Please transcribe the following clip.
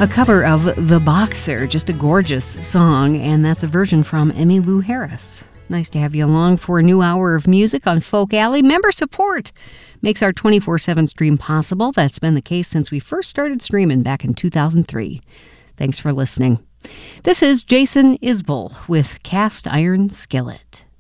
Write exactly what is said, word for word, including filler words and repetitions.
A cover of The Boxer, just a gorgeous song, and that's a version from Emmylou Harris. Nice to have you along for a new hour of music on Folk Alley. Member support makes our twenty-four seven stream possible. That's been the case since we first started streaming back in two thousand three. Thanks for listening. This is Jason Isbell with Cast Iron Skillet.